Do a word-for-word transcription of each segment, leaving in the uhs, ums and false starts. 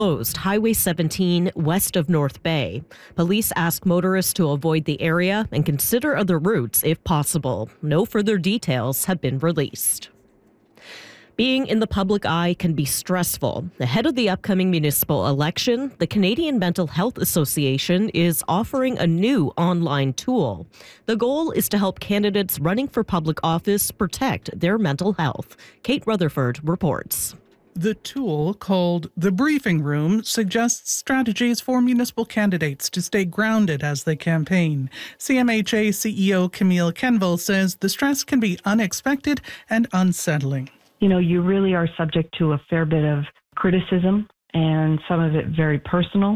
closed Highway seventeen west of North Bay. Police ask motorists to avoid the area and consider other routes if possible. No further details have been released. Being in the public eye can be stressful. Ahead of the upcoming municipal election, the Canadian Mental Health Association is offering a new online tool. The goal is to help candidates running for public office protect their mental health. Kate Rutherford reports. The tool, called The Briefing Room, suggests strategies for municipal candidates to stay grounded as they campaign. C M H A C E O Camille Kenville says the stress can be unexpected and unsettling. You know, you really are subject to a fair bit of criticism, and some of it very personal,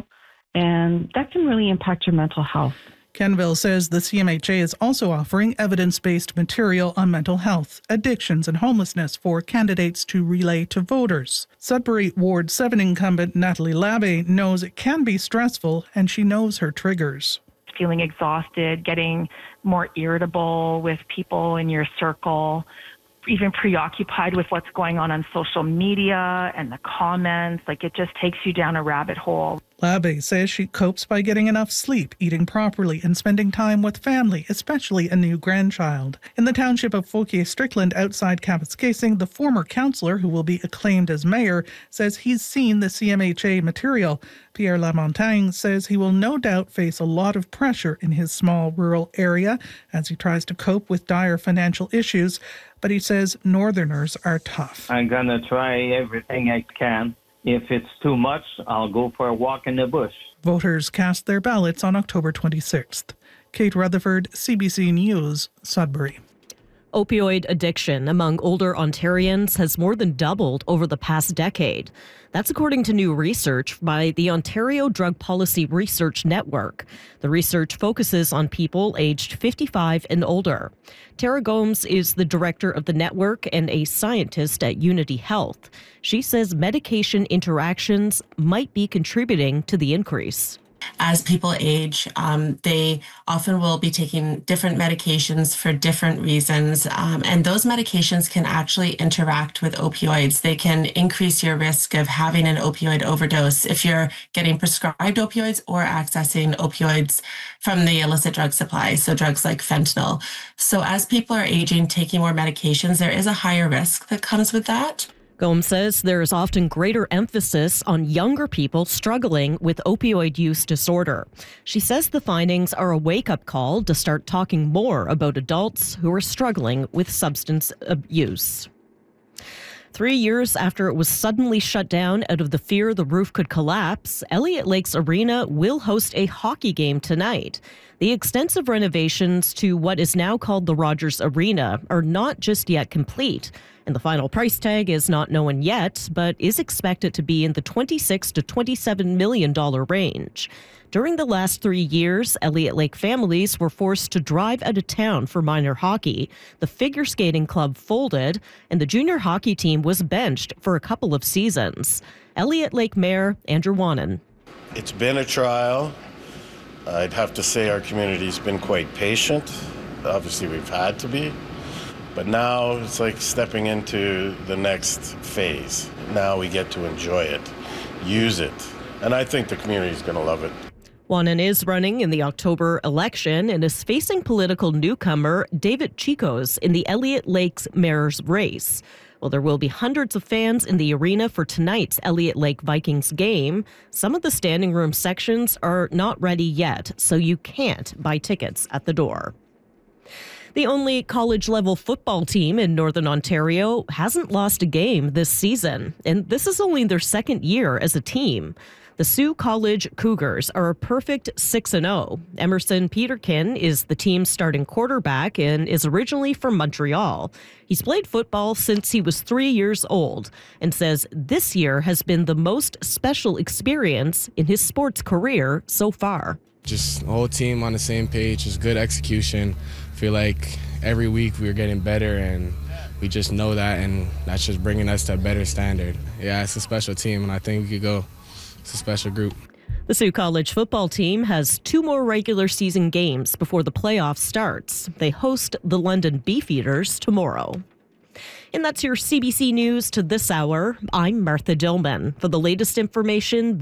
and that can really impact your mental health. Kenville says the C M H A is also offering evidence-based material on mental health, addictions and homelessness for candidates to relay to voters. Sudbury Ward seven incumbent Natalie Labbe knows it can be stressful, and she knows her triggers. Feeling exhausted, getting more irritable with people in your circle, even preoccupied with what's going on on social media and the comments. Like, it just takes you down a rabbit hole. Labbe says she copes by getting enough sleep, eating properly, and spending time with family, especially a new grandchild. In the township of Fauquier-Strickland outside Kapuskasing, the former councillor, who will be acclaimed as mayor, says he's seen the C M H A material. Pierre Lamontagne says he will no doubt face a lot of pressure in his small rural area as he tries to cope with dire financial issues, but he says Northerners are tough. I'm going to try everything I can. If it's too much, I'll go for a walk in the bush. Voters cast their ballots on October twenty-sixth. Kate Rutherford, C B C News, Sudbury. Opioid addiction among older Ontarians has more than doubled over the past decade. That's according to new research by the Ontario Drug Policy Research Network. The research focuses on people aged fifty-five and older. Tara Gomes is the director of the network and a scientist at Unity Health. She says medication interactions might be contributing to the increase. As people age, um, they often will be taking different medications for different reasons, um, and those medications can actually interact with opioids. They can increase your risk of having an opioid overdose if you're getting prescribed opioids or accessing opioids from the illicit drug supply, so drugs like fentanyl. So as people are aging, taking more medications, there is a higher risk that comes with that. Gomes says there is often greater emphasis on younger people struggling with opioid use disorder. She says the findings are a wake-up call to start talking more about adults who are struggling with substance abuse. Three years after it was suddenly shut down out of the fear the roof could collapse, Elliott Lakes Arena will host a hockey game tonight. The extensive renovations to what is now called the Rogers Arena are not just yet complete, and the final price tag is not known yet, but is expected to be in the twenty-six to twenty-seven million dollars range. During the last three years, Elliott Lake families were forced to drive out of town for minor hockey. The figure skating club folded, and the junior hockey team was benched for a couple of seasons. Elliott Lake Mayor Andrew Wanan. It's been a trial. I'd have to say our community's been quite patient. Obviously, we've had to be. But now it's like stepping into the next phase. Now we get to enjoy it, use it, and I think the community's going to love it. Wanan is running in the October election and is facing political newcomer David Chicos in the Elliott Lakes mayor's race. Well, there will be hundreds of fans in the arena for tonight's Elliott Lake Vikings game. Some of the standing room sections are not ready yet, so you can't buy tickets at the door. The only college-level football team in Northern Ontario hasn't lost a game this season, and this is only their second year as a team. The Sioux College Cougars are a perfect six and oh. Emerson Peterkin is the team's starting quarterback and is originally from Montreal. He's played football since he was three years old and says this year has been the most special experience in his sports career so far. Just the whole team on the same page, just good execution. I feel like every week we're getting better, and we just know that, and that's just bringing us to a better standard. Yeah, it's a special team, and I think we could go. It's a special group. The Sioux College football team has two more regular season games before the playoff starts. They host the London Beefeaters tomorrow. And that's your C B C News to this hour. I'm Martha Dillman. For the latest information,